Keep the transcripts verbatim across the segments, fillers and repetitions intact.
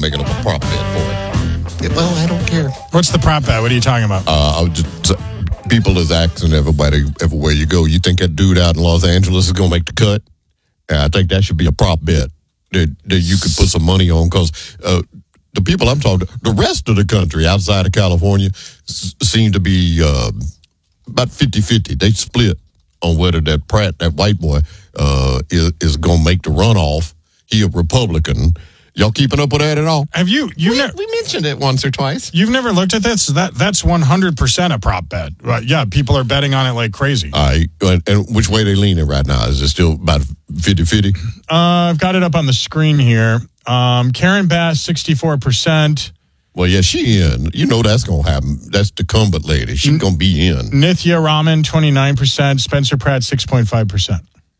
making up a prop bet for it. Yeah, well, I don't care. What's the prop bet? What are you talking about? Uh, I would just, people is asking everybody, everywhere you go, you think that dude out in Los Angeles is going to make the cut? Yeah, I think that should be a prop bet that, that you could put some money on, because uh, the people I'm talking to, the rest of the country outside of California s- seem to be uh, about fifty-fifty. They split on whether that Pratt, that white boy, uh, is, is going to make the runoff. He a Republican. Y'all keeping up with that at all? Have you? You we, ne- we mentioned it once or twice. You've never looked at this? That That's one hundred percent a prop bet. Right, yeah, people are betting on it like crazy. All right. And, and which way they leaning right now? Is it still about fifty-fifty? Uh, I've got it up on the screen here. Um, Karen Bass, sixty-four percent. Well, yeah, she in. You know that's going to happen. That's the Cumbert lady. She's going to be in. Nithya Raman, twenty-nine percent. Spencer Pratt, six point five percent.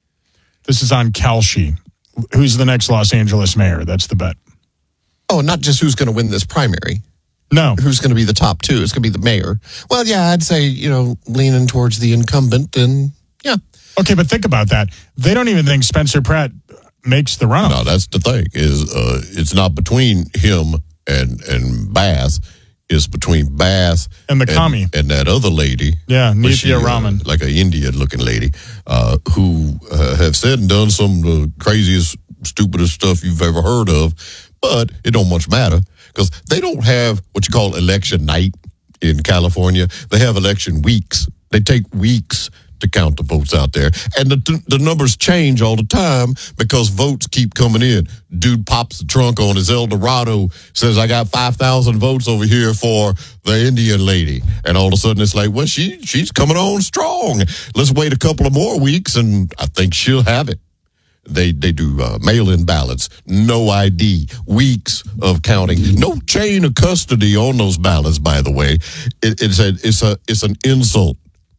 This is on Kalshi. Who's the next Los Angeles mayor? That's the bet. Oh, not just who's going to win this primary. No. Who's going to be the top two? It's going to be the mayor. Well, yeah, I'd say, you know, leaning towards the incumbent, and yeah. Okay, but think about that. They don't even think Spencer Pratt makes the runoff. No, that's the thing. Is uh, it's not between him and and Bass. It's between Bass and the commie and that other lady. Yeah, Nithya Nithya Raman, uh, like an Indian-looking lady, uh, who uh, have said and done some of the craziest, stupidest stuff you've ever heard of. But it don't much matter, because they don't have what you call election night in California. They have election weeks. They take weeks to count the votes out there. And the the numbers change all the time because votes keep coming in. Dude pops the trunk on his Eldorado, says, I got five thousand votes over here for the Indian lady. And all of a sudden it's like, well, she she's coming on strong. Let's wait a couple of more weeks, and I think she'll have it. They they do uh, mail-in ballots, no I D, weeks of counting, no chain of custody on those ballots. By the way, it, it's a it's a it's an insult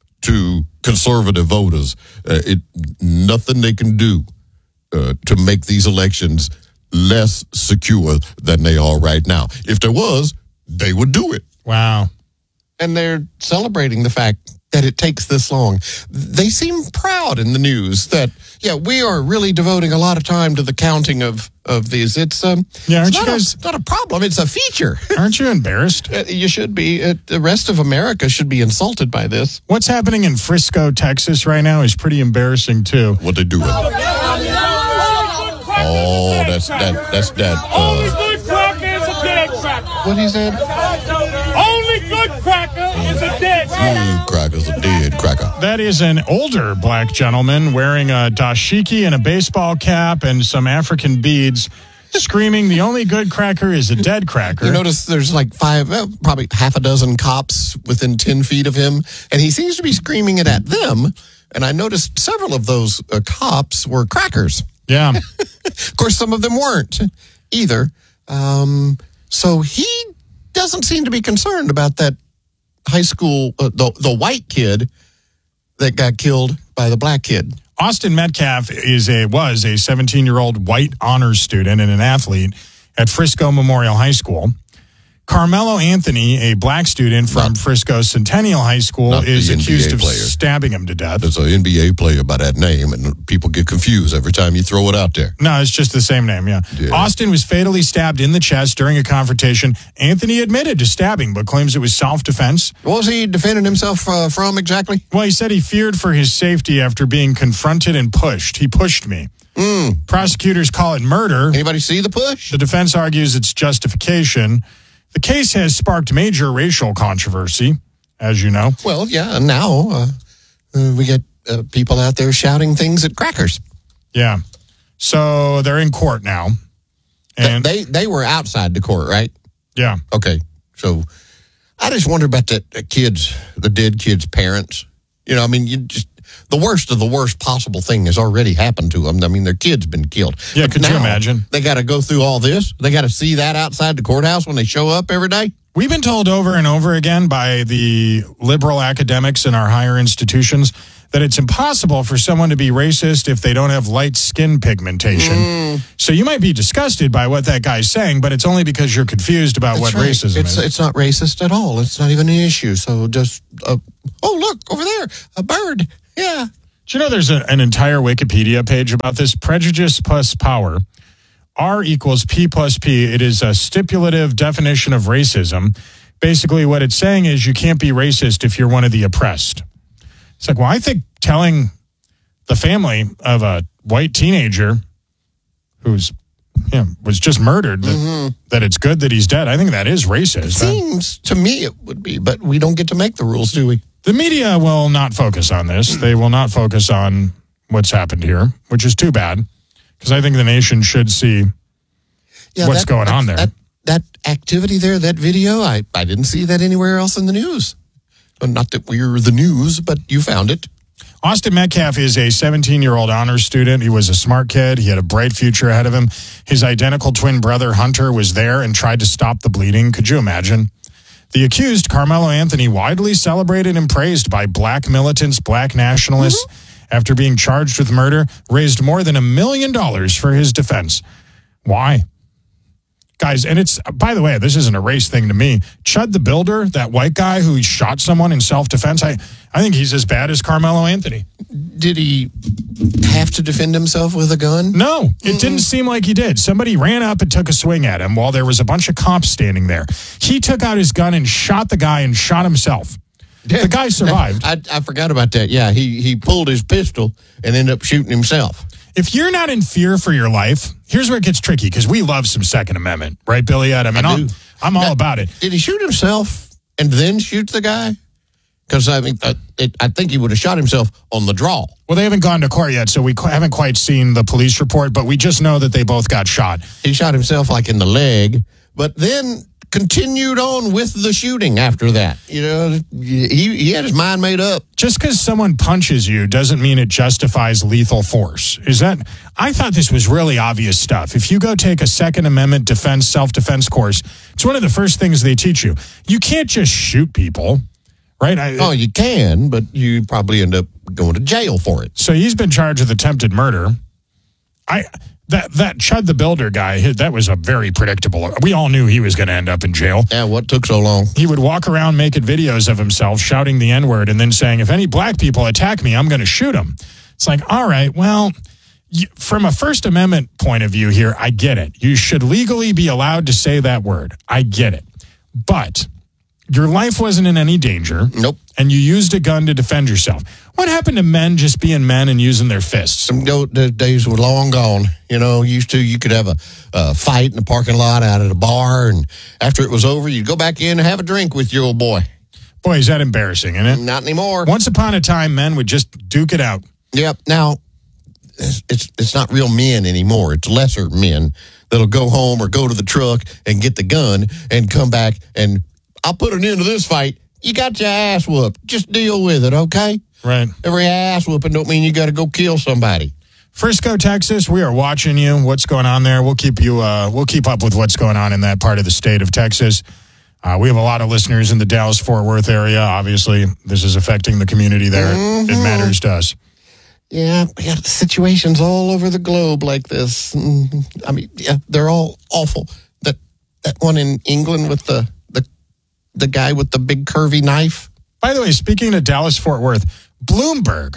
to conservative voters. Uh, it nothing they can do uh, to make these elections less secure than they are right now. If there was, they would do it. Wow. And they're celebrating the fact that it takes this long. They seem proud in the news that, yeah, we are really devoting a lot of time to the counting of, of these. It's um, yeah, aren't it's you not guys? A, not a problem. It's a feature. Aren't you embarrassed? Uh, you should be. Uh, the rest of America should be insulted by this. What's happening in Frisco, Texas, right now is pretty embarrassing too. What they do with it? Oh, that's that. That's that. Only Uh, good cracker is a dead cracker. What he said? Only good cracker is a dead cracker. mm, cracker's a dead cracker. That is an older black gentleman wearing a dashiki and a baseball cap and some African beads, screaming, "The only good cracker is a dead cracker." You notice there's like five, well, probably half a dozen cops within ten feet of him, and he seems to be screaming it at them. And I noticed several of those uh, cops were crackers. Yeah. Of course, some of them weren't either. Um, so he doesn't seem to be concerned about that high school, uh, the, the white kid that got killed by the black kid. Austin Metcalf is a was a seventeen-year-old white honors student and an athlete at Frisco Memorial High School. Carmelo Anthony, a black student from Not, Frisco Centennial High School, is N B A accused of player. stabbing him to death. There's an N B A player by that name, and people get confused every time you throw it out there. No, it's just the same name, yeah. Yeah. Austin was fatally stabbed in the chest during a confrontation. Anthony admitted to stabbing, but claims it was self-defense. What was he defending himself uh, from exactly? Well, he said he feared for his safety after being confronted and pushed. He pushed me. Mm. Prosecutors call it murder. Anybody see the push? The defense argues it's justification. The case has sparked major racial controversy, as you know. Well, yeah, and now uh, uh, we get uh, people out there shouting things at crackers. Yeah. So they're in court now. And they they were outside the court, right? yeah. Okay, so I just wonder about the, the kids, the dead kids' parents. You know, I mean, you just the worst of the worst possible thing has already happened to them. I mean, their kid's been killed. Yeah, But could you now imagine? They got to go through all this. They got to see that outside the courthouse when they show up every day. We've been told over and over again by the liberal academics in our higher institutions that it's impossible for someone to be racist if they don't have light skin pigmentation. Mm. So you might be disgusted by what that guy's saying, but it's only because you're confused about That's what right. racism it's, is. It's not racist at all. It's not even an issue. So just, uh, oh, look, over there, a bird. Yeah. Do you know there's a, an entire Wikipedia page about this? Prejudice plus power. R equals P plus P. It is a stipulative definition of racism. Basically, what it's saying is you can't be racist if you're one of the oppressed. It's like, well, I think telling the family of a white teenager who's you know, was just murdered that, mm-hmm. that it's good that he's dead, I think that is racist. It seems to me it would be, but we don't get to make the rules, do we? The media will not focus on this. They will not focus on what's happened here, which is too bad, because I think the nation should see yeah, what's that, going that, on there. That, that activity there, that video, I, I didn't see that anywhere else in the news. Not that we're the news, but you found it. Austin Metcalf is a seventeen-year-old honors student. He was a smart kid. He had a bright future ahead of him. His identical twin brother, Hunter, was there and tried to stop the bleeding. Could you imagine? The accused, Carmelo Anthony, widely celebrated and praised by black militants, black nationalists, mm-hmm. after being charged with murder, raised more than a million dollars for his defense. Why? Guys, and it's, by the way, this isn't a race thing to me. Chud the Builder, that white guy who shot someone in self-defense, I, I think he's as bad as Carmelo Anthony. Did he have to defend himself with a gun? No, it Mm-mm. didn't seem like he did. Somebody ran up and took a swing at him while there was a bunch of cops standing there. He took out his gun and shot the guy and shot himself. Yeah. The guy survived. I, I forgot about that. Yeah, he, he pulled his pistol and ended up shooting himself. If you're not in fear for your life, here's where it gets tricky, because we love some Second Amendment, right, Billy? I mean, I I'm, I'm all now, about it. Did he shoot himself and then shoot the guy? Because I mean, uh, it, I think he would have shot himself on the draw. Well, they haven't gone to court yet, so we qu- haven't quite seen the police report, but we just know that they both got shot. He shot himself like in the leg, but then continued on with the shooting after that. You know, he, he had his mind made up. Just because someone punches you doesn't mean it justifies lethal force. Is that? I thought this was really obvious stuff. If you go take a Second Amendment defense, self-defense course, it's one of the first things they teach you. You can't just shoot people, right? I, oh, you can, but you probably end up going to jail for it. So he's been charged with attempted murder. I... That that Chud the Builder guy, that was a very predictable. We all knew he was going to end up in jail. Yeah, what took so long? He would walk around making videos of himself, shouting the N-word, and then saying, if any black people attack me, I'm going to shoot them. It's like, all right, well, you, from a First Amendment point of view here, I get it. You should legally be allowed to say that word. I get it. But your life wasn't in any danger. Nope. And you used a gun to defend yourself. What happened to men just being men and using their fists? The days were long gone. You know, used to, you could have a, a fight in the parking lot out at a bar, and after it was over, you'd go back in and have a drink with your old boy. Boy, is that embarrassing, isn't it? Not anymore. Once upon a time, men would just duke it out. Yep. Now, it's, it's, it's not real men anymore. It's lesser men that'll go home or go to the truck and get the gun and come back and, I'll put an end to this fight. You got your ass whooped. Just deal with it, okay? Right. Every ass whooping don't mean you got to go kill somebody. Frisco, Texas, we are watching you. What's going on there? We'll keep you. Uh, we'll keep up with what's going on in that part of the state of Texas. Uh, we have a lot of listeners in the Dallas-Fort Worth area. Obviously, this is affecting the community there. Mm-hmm. It matters to us. Yeah, we got situations all over the globe like this. I mean, yeah, they're all awful. That that one in England with the the the guy with the big curvy knife. By the way, speaking of Dallas-Fort Worth, Bloomberg.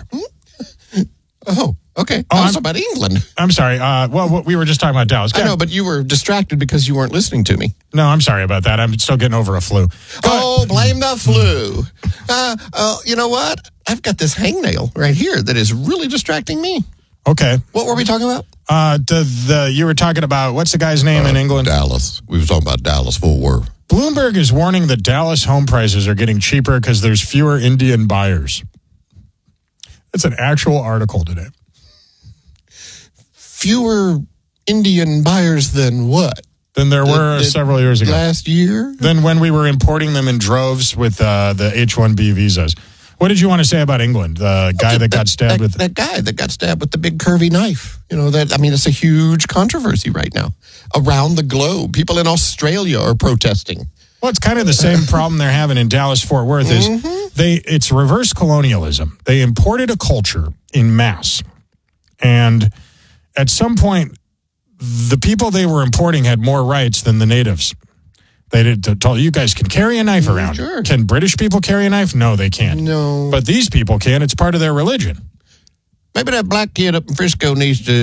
Oh, okay. Oh, also I'm, about England. I'm sorry. Uh, well, we were just talking about Dallas. Go I know, ahead. but you were distracted because you weren't listening to me. No, I'm sorry about that. I'm still getting over a flu. Go oh, ahead. Blame the flu. Uh, uh, you know what? I've got this hangnail right here that is really distracting me. Okay. What were we talking about? Uh, the, the you were talking about, what's the guy's name uh, in England? Dallas. We were talking about Dallas-Fort Worth. Bloomberg is warning that Dallas home prices are getting cheaper because there's fewer Indian buyers. It's an actual article today. Fewer Indian buyers than what? Than there were the, the several years ago. Last year? Than when we were importing them in droves with uh, the H one B visas. What did you want to say about England? The guy that, that got stabbed that, with... That guy that got stabbed with the big curvy knife. You know, that I mean, it's a huge controversy right now. Around the globe. People in Australia are protesting. Well, it's kind of the same problem they're having in Dallas-Fort Worth is mm-hmm. they it's reverse colonialism. They imported a culture in mass. And at some point, the people they were importing had more rights than the natives. They did told you guys can carry a knife around. Sure. Can British people carry a knife? No, they can't. No. But these people can. It's part of their religion. Maybe that black kid up in Frisco needs to